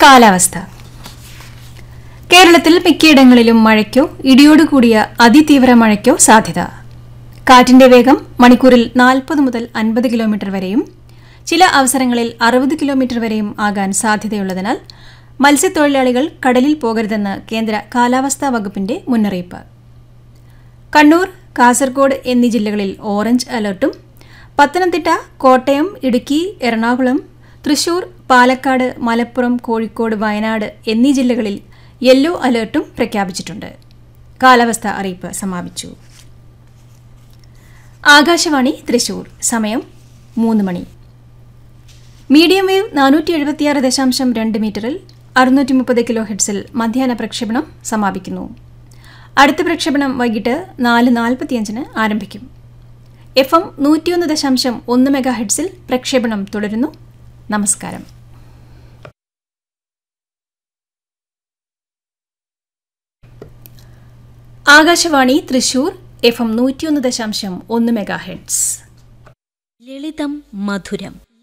കാലാവസ്ഥ. കേരളത്തിൽ മിക്കയിടങ്ങളിലും മഴയ്ക്കോ ഇടിയോടുകൂടിയ അതിതീവ്ര മഴയ്ക്കോ സാധ്യത. കാറ്റിന്റെ വേഗം മണിക്കൂറിൽ 40 മുതൽ 50 കിലോമീറ്റർ വരെയും ചില അവസരങ്ങളിൽ 60 കിലോമീറ്റർ വരെയും ആകാൻ സാധ്യതയുള്ളതിനാൽ മത്സ്യത്തൊഴിലാളികൾ കടലിൽ പോകരുതെന്ന് കേന്ദ്ര കാലാവസ്ഥാ വകുപ്പിന്റെ മുന്നറിയിപ്പ്. കണ്ണൂർ, കാസർഗോഡ് എന്നീ ജില്ലകളിൽ ഓറഞ്ച് അലർട്ടും പത്തനംതിട്ട, കോട്ടയം, ഇടുക്കി, എറണാകുളം, തൃശൂർ, പാലക്കാട്, മലപ്പുറം, കോഴിക്കോട്, വയനാട് എന്നീ ജില്ലകളിൽ യെല്ലോ അലർട്ടും പ്രഖ്യാപിച്ചിട്ടുണ്ട്. കാലാവസ്ഥാ അറിയിപ്പ് സമാപിച്ചു. ആകാശവാണി തൃശൂർ. സമയം 3 മണി. മീഡിയം വേവ് 476.2 മീറ്ററിൽ 630 കിലോ ഹെർട്സിൽ മധ്യാഹ്ന പ്രക്ഷേപണം സമാപിക്കുന്നു. അടുത്ത പ്രക്ഷേപണം വൈകിട്ട് 4:45 ആരംഭിക്കും. FM 101.1 മെഗാ ഹെർട്സിൽ പ്രക്ഷേപണം തുടരുന്നു. നമസ്കാരം. Akashvani Thrissur FM 101.1 mega hertz. ലളിതം മധുരം.